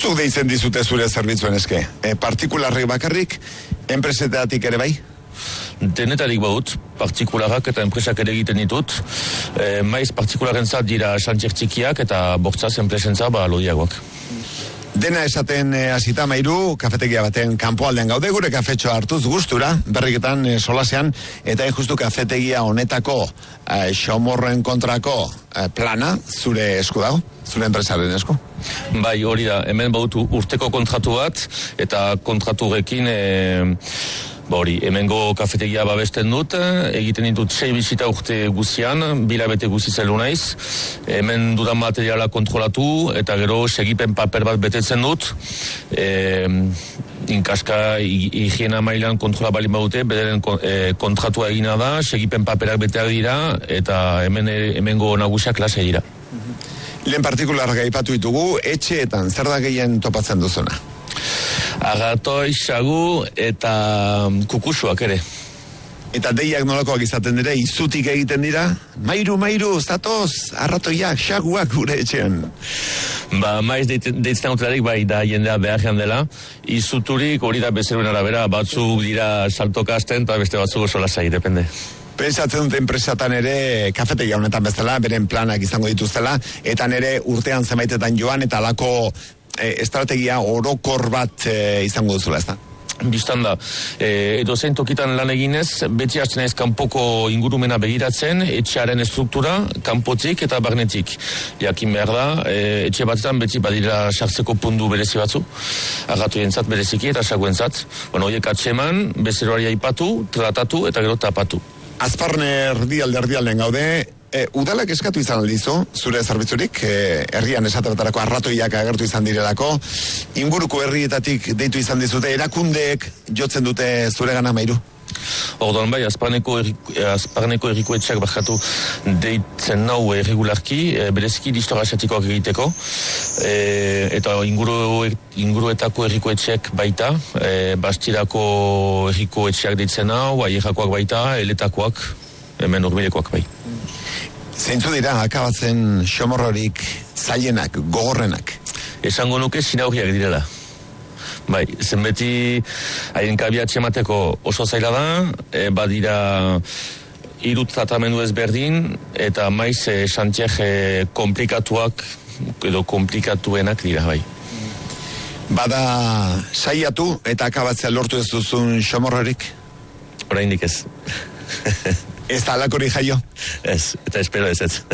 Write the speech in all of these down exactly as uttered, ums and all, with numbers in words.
Nortzuk deitzen dizute zure zerbitzuen eske? E, partikularrik bakarrik, enpresetatik ere bai? Denetarik baut, partikularrak eta enpresak ere egiten ditut. E, maiz partikularrentzat dira xantxer txikiak eta bortzaz enpresentza ba lodiagoak. Dena esaten hasita Mairu, kafetegia baten kanpoaldean gaude, gure kafetxoa hartuz gustura, berriketan e, solasean, eta justu kafetegia honetako e, xomorren kontrako e, plana zure esku dago, zure enpresaren esku. Bai, hori da, hemen bautu urteko kontratu bat, eta kontraturekin e, ba hori, hemengo kafetegia babesten dut, egiten ditut sei bisita urte guzian, bilabete guzi zelu naiz, hemen dudan materiala kontrolatu, eta gero segipen paper bat betetzen dut, e, inkaska higiena mailan kontrola balin badute, bederen e, kontratua egina da, segipen paperak beteak dira, eta hemen hemengo nagusiak klase dira. Lehen partikularrak aipatu ditugu, etxeetan zer da gehien topatzen duzuna? Agatoi, sagu eta kukusuak ere. Eta deiak nolakoak izaten dira, izutik egiten dira? Mairu, mairu, zatoz, arratoiak, saguak gure etxean. Ba, maiz deitzen autelarik, bai, da jendea beharrean dela. Izuturik hori da bezeruen arabera, batzuk dira saltokasten, eta beste batzuk oso lasai, depende. Pentsatzen dut enpresatan ere, kafetegia honetan bezala, beren planak izango dituztela, eta nere urtean zemaitetan joan, eta alako e, estrategia orokor bat e, izango duzula, ez da? Bistan da, e, edo zein tokitan lan eginez, beti hasten ez kanpoko ingurumena begiratzen, etxearen estruktura, kanpotik eta barnetik. Jakin behar da, e, etxe batetan beti badira sartzeko pundu berezi batzu, agatuentzat bereziki eta saguentzat. Bueno, horiek atxeman, bezeroari aipatu, tratatu eta gero tapatu. Azparne erdialde erdialden gaude, e, udalak eskatu izan aldizu, zure zerbitzurik, e, herrian esatebatarako arratoiak agertu izan direlako, inguruko herrietatik deitu izan dizute, erakundeek jotzen dute zure gana Mairu? Orduan bai, Azparneko Azparneko errikoetxeak bakatu deitzen nau erregularki, e, bereziki listora esatikoak egiteko, e, eta inguru, inguruetako errikoetxeak baita, e, Bastirako errikoetxeak deitzen nau, aierrakoak baita, eletakoak, hemen urbilekoak bai. Zeintzu dira, akabatzen xomorrorik zailenak, gogorrenak? Esango nuke sinauriak direla. Bai, zenbeti haien kabia txemateko oso zaila da, e, badira irut tratamendu ezberdin, eta maiz e, xantiek e, komplikatuak edo komplikatuenak dira, bai. Bada saiatu eta akabatzea lortu ez duzun xomorrorik? Oraindik ez. Ez da alakori jaio? Ez, eta espero ez ez.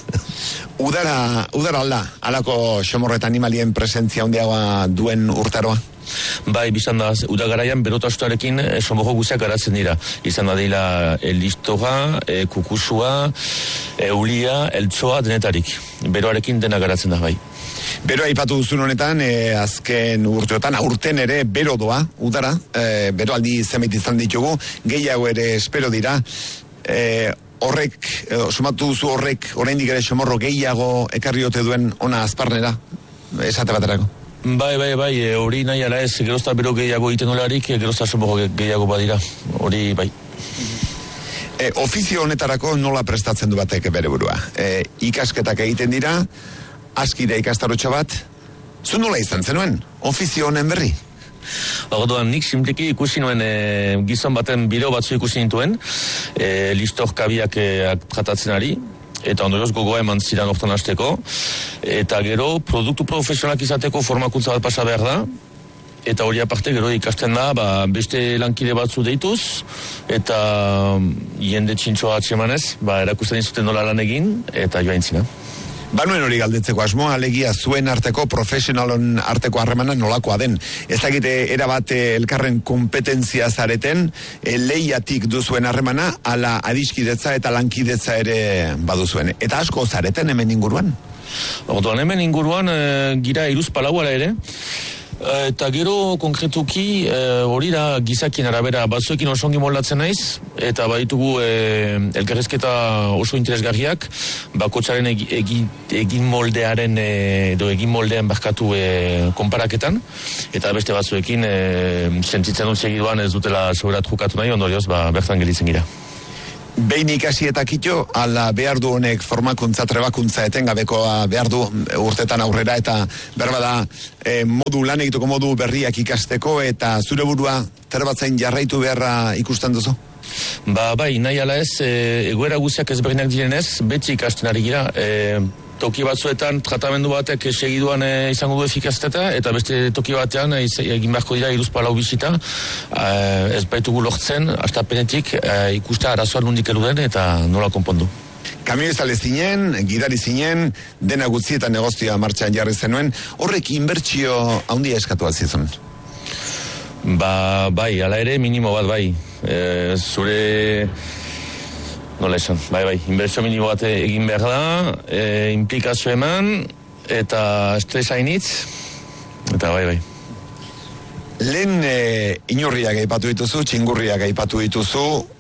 Udara, udara alda, alako xomorro eta animalien presentzia handiagoa duen urtaroa? Bai, bizan da, udagaraian berotasunarekin e, xomorro guziak garatzen dira. Izan da dira elistora, e, kukusua, eulia, eltsoa, denetarik. Beroarekin dena garatzen da, bai. Bero aipatu duzun honetan, e, azken urteotan, aurten ere bero doa, udara, e, bero aldi zenbait izan ditugu, gehiago ere espero dira, e, horrek, e, sumatu duzu horrek, oraindik ere xomorro gehiago ekarri ote duen ona Azparnera, esate baterako. Bai, bai, bai, hori nahi ala ez, gerozta bero gehiago egiten olarik, gerozta xomorro gehiago badira, hori bai. E, ofizio honetarako nola prestatzen du batek bere burua? E, ikasketak egiten dira, askide ikastarotxo bat, zu nola izan zenuen, ofizio honen berri? Orduan, nik simpliki ikusi nuen e, gizon baten bideo batzu ikusi nituen, e, listor kabiak e, tratatzen ari, eta ondorioz gogoa eman zidan hortan hasteko, eta gero produktu profesionalak izateko formakuntza bat pasa behar da, eta hori aparte gero ikasten da, ba, beste lankide batzu deituz, eta jende txintxoa atxemanez, ba, erakusten izuten nola lan egin, eta joa intzina. Banuen hori galdetzeko asmoa, alegia zuen arteko, profesionalon arteko harremana nolakoa den. Ez dakite erabat elkarren kompetentzia zareten, e, lehiatik duzuen harremana, ala adiskidetza eta lankidetza ere baduzuen. Eta asko zareten hemen inguruan? Orduan hemen inguruan e, gira iruz palauara ere, eta gero konkretuki hori da gizakien arabera batzuekin osongi moldatzen naiz, eta baditugu e, elkarrezketa oso interesgarriak, bakotsaren egi, egi, egin moldearen e, edo egin moldean barkatu e, konparaketan, eta beste batzuekin e, sentitzen dut segiduan ez dutela soberat jokatu nahi, ondorioz ba, bertan gelitzen gira. Behin ikasi eta kito, ala behar du honek formakuntza, trebakuntza etengabekoa behar du urtetan aurrera, eta berbada e, modu lan egiteko modu berriak ikasteko, eta zure burua terbatzen jarraitu beharra ikusten duzu? Ba, bai, nahi ala ez, e, egoera guziak ezberdinak direnez, beti ikasten ari gira, e, toki batzuetan tratamendu batek segiduan e, izango du efikazteta, eta beste toki batean e, egin beharko dira iruzpalau bisita, e, ez baitugu lortzen, astapenetik e, ikusta arazoan nondik eluden eta nola konpondu. Kamioizale zinen, gidari zinen, dena gutzi eta negozioa martxan jarri zenuen, horrek inbertsio handia eskatu alzizun? Ba, bai, ala ere minimo bat, bai. E, zure... Nola esan, bai, bai, inbertsio minimo bat egin behar da, e, implikazio eman, eta estresa initz, eta bai, bai. Lehen e, inurriak aipatu dituzu, txingurriak aipatu dituzu,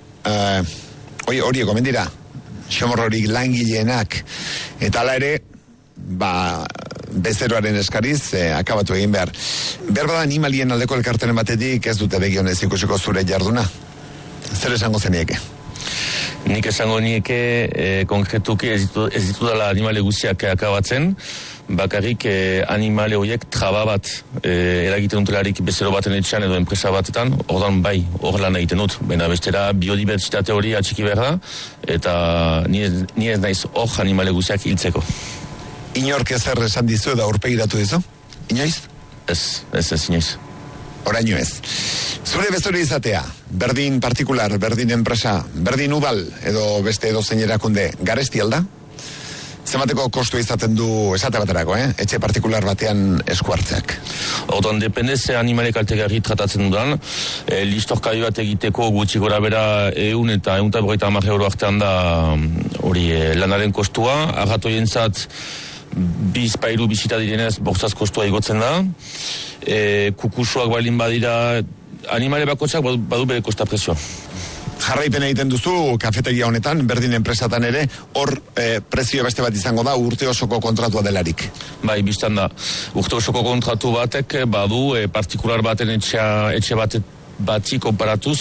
hori e, horiek omen dira, xomorrorik langileenak, eta ala ere, ba, bezeroaren eskariz, e, akabatu egin behar. Behar bada animalien aldeko elkartenen batetik ez dute begionez ikusiko zure jarduna. Zer esango zenieke? Nik esango nieke e, konkretuki ez ditu, ez ditu dela animale guziak akabatzen, bakarrik e, animale horiek traba bat e, eragiten dutelarik bezero baten etxean edo enpresa batetan, ordan bai, hor lan egiten dut. Baina bestera biodibertsitate hori atxiki behar da, eta ni ez, ni ez naiz hor animale guziak hiltzeko. Inork ezer esan dizu edo aurpegiratu dizu? Inoiz? Ez, ez ez inoiz. Oraino ez. Zure bezori izatea, berdin partikular, berdin enpresa, berdin udal, edo beste edo zein erakunde, garesti alda? Zemateko kostu izaten du esate baterako, eh? Etxe partikular batean esku hartzeak. Orduan, depende ze animale kaltegarri tratatzen dudan, e, listorkai bat egiteko gutxi gora bera eun eta eun eta berrogeita hamar euro artean da hori e, lanaren kostua, arratoien zat biz pairu bisita direnez bortzaz kostua igotzen da, e, kukusuak balin badira, animale bakotxak badu bere kosta presioa. Jarraipen egiten duzu, kafetegia honetan, berdin enpresatan ere, hor e, prezio beste bat izango da, urte osoko kontratua delarik. Bai, biztan da, urte osoko kontratu batek badu, e, partikular baten etxea, etxe bat, batzi konparatuz,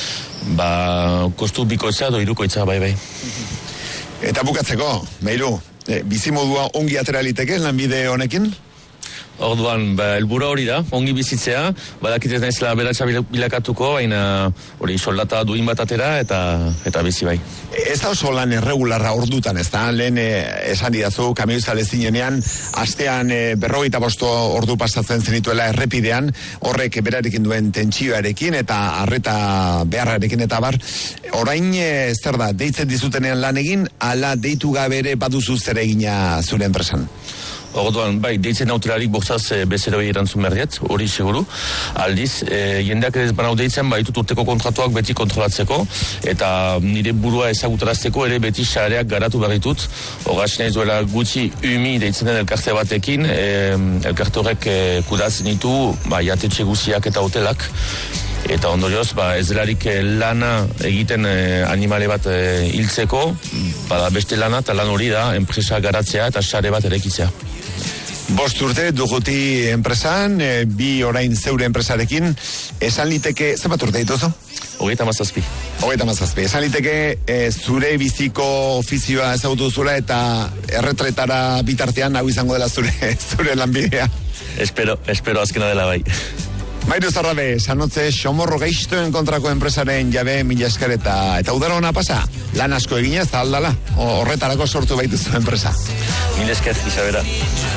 ba, kostu bikoitza edo irukoitza, bai, bai. Eta bukatzeko, Meilu, e, bizimodua ongi atera liteke lanbide honekin? Orduan, ba, elbura hori da, ongi bizitzea, badakit ez naizela beratxa bilakatuko, baina hori soldata duin bat atera eta, eta bizi bai. Ez da oso lan erregularra ordutan, ez da, lehen e, esan didazu, kamioizale zinenean, astean e, berrogeita bosto ordu pasatzen zenituela errepidean, horrek berarekin duen tentsioarekin eta arreta beharrarekin eta bar, orain e, zer da, deitzen dizutenean lan egin, ala deitu gabe ere baduzu zer egina zure enpresan? Orduan, bai, deitzen nautelarik borzaz e, bezeroi erantzun berdiet, hori seguru. Aldiz, e, jendeak ez banau deitzen, bai, urteko kontratuak beti kontrolatzeko, eta nire burua ezagutarazteko ere beti sareak garatu berritut. Horraz nahi duela gutxi umi deitzen den elkarte batekin, e, elkarte horrek e, kudatzen ditu, bai, jatetxe guziak eta hotelak. Eta ondorioz, ba, ez delarik lana egiten e, animale bat e, hiltzeko, bada beste lana eta lan hori da, enpresa garatzea eta sare bat erekitzea. Bost urte duguti enpresan, e, bi orain zeure enpresarekin, esan liteke, zenbat urte dituzu? Hogeita mazazpi. Hogeita mazazpi. Esan liteke e, zure biziko ofizioa ezagutu zura eta erretretara bitartean hau izango dela zure, zure lanbidea. Espero, espero azkena dela bai. Mairu Zarrabe, sanotze xomorro gaiztoen kontrako enpresaren jabe mila esker eta, eta udara hona pasa, lan asko eginez, aldala, horretarako sortu baituzu enpresa. Mila esker, Isabera.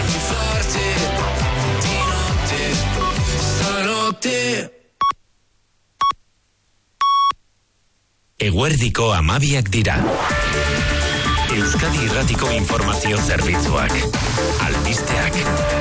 Eguerdiko amabiak dira. Euskadi Irratiko informazio zerbitzuak. Albisteak.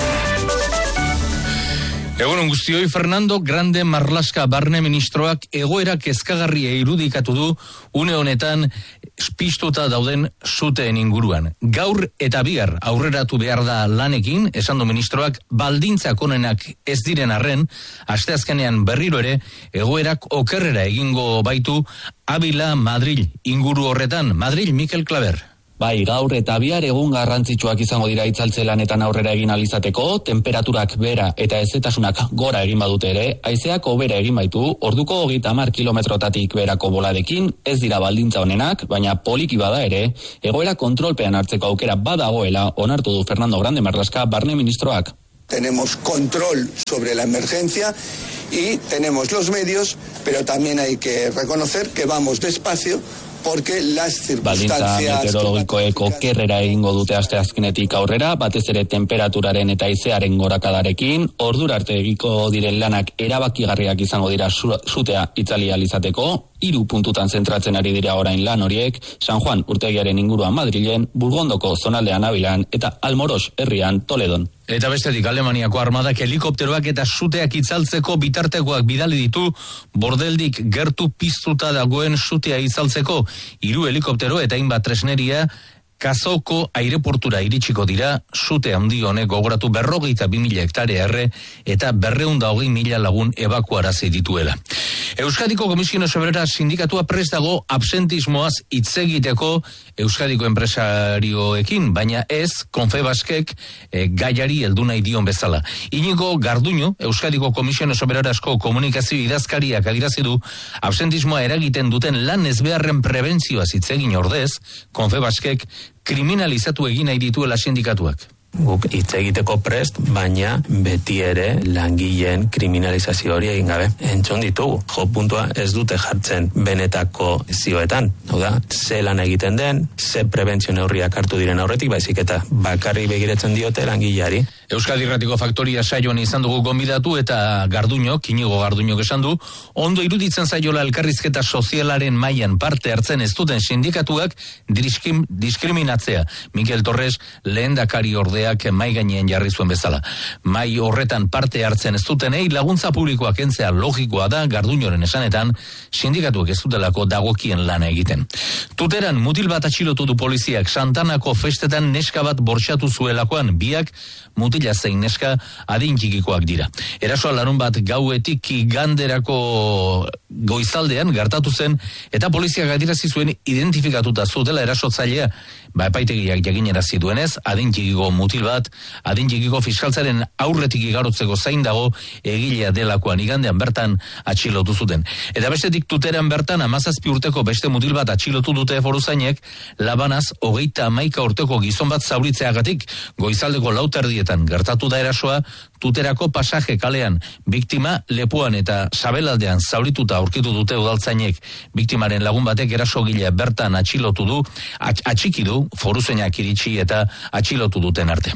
Egunon guztioi, Fernando Grande Marlaska barne ministroak egoera kezkagarria irudikatu du une honetan pistuta dauden suteen inguruan. Gaur eta bihar aurreratu behar da lanekin, esan du ministroak, baldintzak onenak ez diren arren, asteazkenean berriro ere, egoerak okerrera egingo baitu Abila Madril inguru horretan. Madril, Mikel Klaber. Bai, gaur eta bihar egun garrantzitsuak izango dira itzaltze lanetan aurrera egin alizateko, temperaturak bera eta ezetasunak gora egin badute ere, haizeak hobera egin baitu, orduko hogeita hamar kilometrotatik berako boladekin, ez dira baldintza honenak, baina poliki bada ere, egoera kontrolpean hartzeko aukera badagoela, onartu du Fernando Grande Marlaska barne ministroak. Tenemos control sobre la emergencia y tenemos los medios, pero también hay que reconocer que vamos despacio porque las circunstancias... Baldintza meteorologikoek okerrera egingo dute asteazkenetik aurrera, batez ere temperaturaren eta haizearen gorakadarekin, ordura arte egiko diren lanak erabakigarriak izango dira sutea itzali ahal izateko, hiru puntutan zentratzen ari dira orain lan horiek, San Juan urtegiaren inguruan Madrilen, Burgondoko zonaldean Abilan eta Almoros herrian Toledon. Eta bestetik Alemaniako armadak helikopteroak eta suteak itzaltzeko bitartekoak bidali ditu bordeldik gertu piztuta dagoen sutea itzaltzeko. Hiru helikoptero eta hainbat tresneria Kazoko aireportura iritsiko dira, sute handi honek gogoratu berrogeita bi mila hektare erre eta berreun da hogei mila lagun ebakuarazi dituela. Euskadiko Komisiones Obreras sindikatua prest dago absentismoaz hitz egiteko Euskadiko enpresarioekin, baina ez Confebaskek e, gaiari heldu nahi dion bezala. Inigo Garduño, Euskadiko Komisiones Obrerasko komunikazio idazkariak adierazi du absentismoa eragiten duten lan ezbeharren prebentzioaz hitz egin ordez, Confebaskek kriminalizatu egin nahi dituela sindikatuak. Guk hitz egiteko prest, baina beti ere langileen kriminalizazio hori egin gabe. Entzun ditugu, jo puntua ez dute jartzen benetako zioetan. Hau da, ze lan egiten den, ze prebentzio neurriak hartu diren aurretik, baizik eta bakarri begiratzen diote langileari. Euskadi Irratiko Faktoria saioan izan dugu gonbidatu eta Garduño, Inigo Garduñok esan du, ondo iruditzen zaiola elkarrizketa sozialaren mailan parte hartzen ez duten sindikatuak diskim, diskriminatzea. Mikel Torres lehendakari ordeak mai gainean jarri zuen bezala. Mai horretan parte hartzen ez dutenei laguntza publikoak kentzea logikoa da Garduñoren esanetan sindikatuak ez dutelako dagokien lana egiten. Tuteran mutil bat atxilotu du poliziak Santanako festetan neska bat bortxatu zuelakoan, biak mutila zein neska adin txikikoak dira. Erasoa larun bat gauetik iganderako goizaldean gertatu zen eta poliziak adierazi zuen identifikatuta zutela erasotzailea. Ba, epaitegiak jakinarazi duenez, adin txikiko mutil bat, adin txikiko fiskaltzaren aurretik igarotzeko zain dago egilea delakoan igandean bertan atxilotu zuten. Eta bestetik Tuteran bertan hamazazpi urteko beste mutil bat atxilotu dute foruzainek, Labanaz hogeita hamaika urteko gizon bat zauritzeagatik goizaldeko lauterdietan gertatu da erasoa, Tuterako pasaje kalean biktima lepoan eta sabelaldean zaurituta aurkitu dute udaltzainek. Biktimaren lagun batek erasogilea bertan atxilotu du, atxiki du, foruzainak iritsi eta atxilotu duten arte.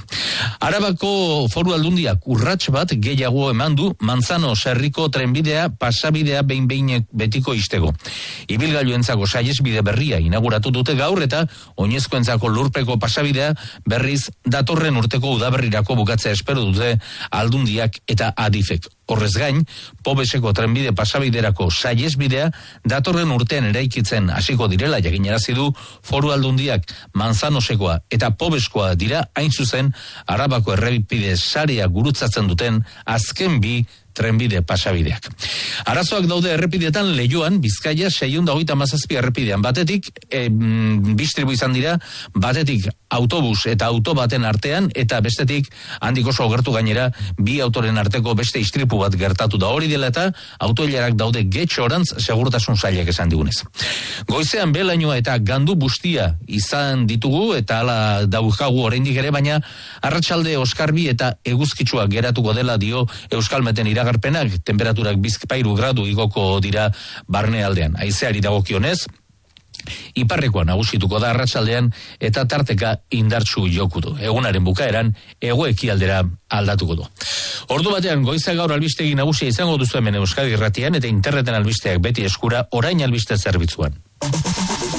Arabako Foru Aldundiak urrats bat gehiago eman du Manzano Serriko trenbidea pasabidea behin behin betiko istego. Ibilgailuentzako saihesbide berria inauguratu dute gaur eta oinezkoentzako lurpeko pasabidea berriz datorren urteko udaberrirako bukatzea espero dute Aldundiak eta Adifek. Horrez gain, Pobeseko trenbide pasabiderako saihesbidea datorren urtean eraikitzen hasiko direla jakinarazi du Foru Aldundiak. Manzanosekoa eta Pobeskoa dira hain zuzen Arabako errepide sarea gurutzatzen duten azken bi trenbide pasabideak. Arazoak daude errepidetan Leioan, Bizkaia seiehun eta hogeita hamazazpi errepidean. Batetik, e, bistribu izan dira, batetik autobus eta auto baten artean, eta bestetik handik oso gertu gainera bi autoren arteko beste istripu bat gertatu da hori dela eta autoilarak daude getxorantz segurtasun sailak esan digunez. Goizean belainoa eta gandu bustia izan ditugu eta hala daukagu oraindik ere, baina arratsalde oskarbi eta eguzkitsuak geratuko dela dio Euskalmeten iragarpenak, temperaturak bizpairu gradu igoko dira barnealdean. Haizeari dagokionez, iparrekoa nagusituko da arratsaldean eta tarteka indartsu joko du. Egunaren bukaeran hego-ekialdera aldatuko du. Ordu batean goiza gaur albistegi nagusia izango duzu hemen Euskadi Irratian eta interneten albisteak beti eskura orain albiste zerbitzuan.